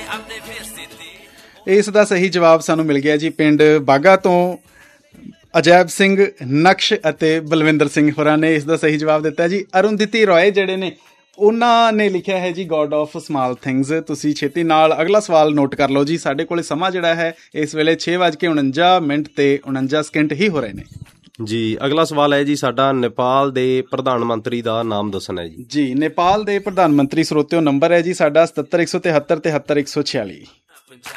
ਇਸ ਦਾ ਸਹੀ ਜਵਾਬ ਸਾਨੂੰ ਮਿਲ ਗਿਆ ਜੀ ਪਿੰਡ ਬਾਘਾ ਤੋਂ ਅਜੈਬ ਸਿੰਘ ਨਕਸ਼ ਅਤੇ ਬਲਵਿੰਦਰ ਸਿੰਘ ਹੋਰਾਂ ਨੇ ਇਸ ਦਾ ਸਹੀ ਜਵਾਬ ਦਿੱਤਾ ਜੀ। ਅਰੁੰਧਤੀ ਰੋਏ ਜਿਹੜੇ ਨੇ ਉਹਨਾਂ ਨੇ ਲਿਖਿਆ ਹੈ ਜੀ ਗੋਡ ਆਫ ਸਮਾਲ ਥਿੰਗਸ। ਤੁਸੀਂ ਛੇਤੀ ਨਾਲ ਅਗਲਾ ਸਵਾਲ ਨੋਟ ਕਰ ਲਓ ਜੀ। ਸਾਡੇ ਕੋਲ ਸਮਾਂ ਜਿਹੜਾ ਹੈ ਇਸ ਵੇਲੇ 6:49 ਤੇ 49 ਸਕਿੰਟ ਹੀ ਹੋ ਰਹੇ ਨੇ ਜੀ। ਅਗਲਾ ਸਵਾਲ ਹੈ ਜੀ ਸਾਡਾ, ਨੇਪਾਲ ਦੇ ਪ੍ਰਧਾਨ ਮੰਤਰੀ ਦਾ ਨਾਮ ਦੱਸਣਾ ਹੈ ਜੀ। ਨੇਪਾਲ ਦੇ ਪ੍ਰਧਾਨ ਮੰਤਰੀ ਸਰੋਤਿਓ ਨੰਬਰ ਹੈ ਜੀ ਸਾਡਾ 77 173 73 146।